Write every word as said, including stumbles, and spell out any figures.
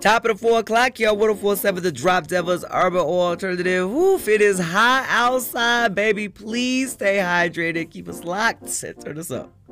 Top of the four o'clock, y'all. one oh four point seven The Drop Devils Urban Oil Alternative. Woof, it is hot outside, baby. Please stay hydrated. Keep us locked. Turn us up.